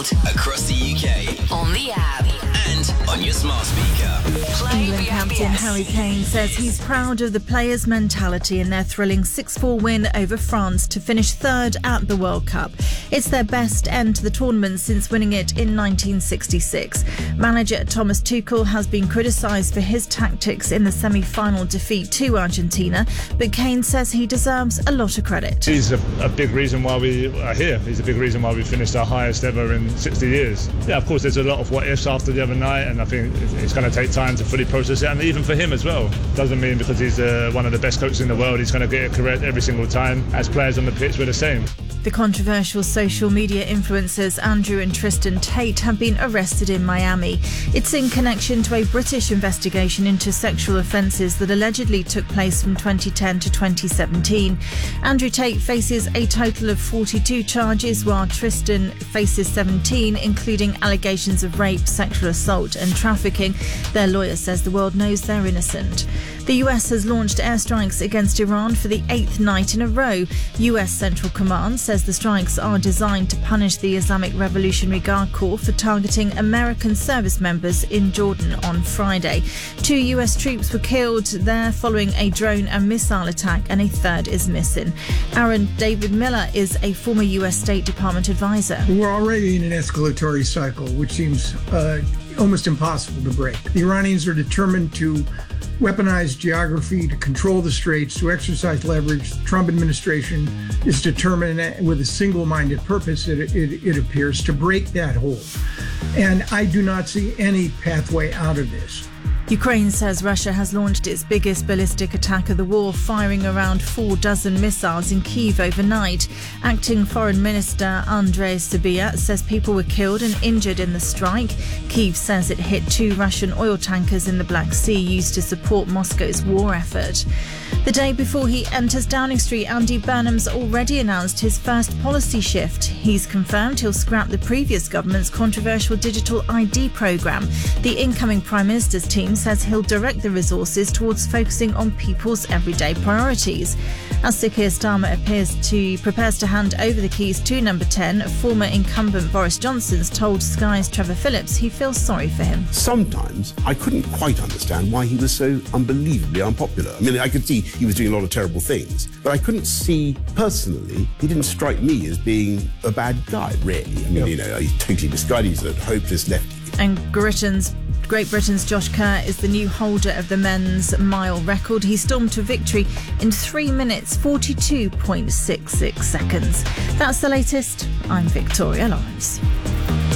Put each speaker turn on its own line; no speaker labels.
world, across the UK,
On the app.
and on your smart speaker.
Play
England captain
BFBS.
Harry Kane says he's proud of the players' mentality in their thrilling 6-4 win over France to finish third at the World Cup. It's their best end to the tournament since winning it in 1966. Manager Thomas Tuchel has been criticised for his tactics in the semi-final defeat to Argentina, but Kane says he deserves a lot of credit.
He's a big reason why we are here. He's a big reason why we finished our highest ever in 60 years. Yeah, of course, there's a lot of what-ifs after the other night, and I think it's going to take time to fully process it, and even for him as well. Doesn't mean because he's one of the best coaches in the world, he's going to get it correct every single time. As players on the pitch, we're the same.
The controversial social media influencers Andrew and Tristan Tate have been arrested in Miami. It's in connection to a British investigation into sexual offences that allegedly took place from 2010 to 2017. Andrew Tate faces a total of 42 charges, while Tristan faces 17, including allegations of rape, sexual assault and trafficking. Their lawyer says the world knows they're innocent. The US has launched airstrikes against Iran for the 8th night in a row. US Central Command says the strikes are designed to punish the Islamic Revolutionary Guard Corps for targeting American service members in Jordan on Friday. 2 US troops were killed there following a drone and missile attack, and a third is missing. Aaron David Miller is a former US State Department advisor.
We're already in an escalatory cycle, which seems almost impossible to break. The Iranians are determined to weaponize geography to control the straits, to exercise leverage. The Trump administration is determined with a single-minded purpose, it appears, to break that hold. And I do not see any pathway out of this.
Ukraine says Russia has launched its biggest ballistic attack of the war, firing around 4 dozen missiles in Kyiv overnight. Acting Foreign Minister Andrei Sybiha says people were killed and injured in the strike. Kyiv says it hit 2 Russian oil tankers in the Black Sea used to support Moscow's war effort. The day before he enters Downing Street, Andy Burnham's already announced his first policy shift. He's confirmed he'll scrap the previous government's controversial digital ID programme. The incoming Prime Minister's team says he'll direct the resources towards focusing on people's everyday priorities. As Sir Keir Starmer prepares to hand over the keys to number 10, former incumbent Boris Johnson's told Sky's Trevor Phillips he feels sorry for him.
Sometimes I couldn't quite understand why he was so unbelievably unpopular. I mean, I could see he was doing a lot of terrible things, but I couldn't see personally, he didn't strike me as being a bad guy, really. I mean, he's totally misguided, he's a hopeless lefty.
And Great Britain's Josh Kerr is the new holder of the men's mile record. He stormed to victory in 3 minutes, 42.66 seconds. That's the latest. I'm Victoria Lawrence.